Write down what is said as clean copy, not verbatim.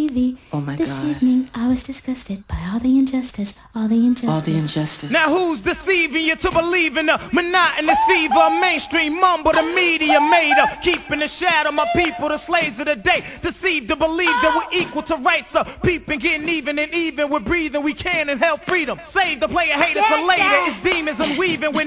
TV. Oh my this God. evening I was disgusted by all the injustice, all the injustice. All the injustice. Now who's deceiving you to believe in the monotonous fever? Mainstream mumble, the media made up. Keeping the shadow, my people, the slaves of the day. Deceived to believe that we're equal to rights. Peeping, getting even, and even we're breathing. We can and hell freedom. Save the player haters for later. It's demons unweaving with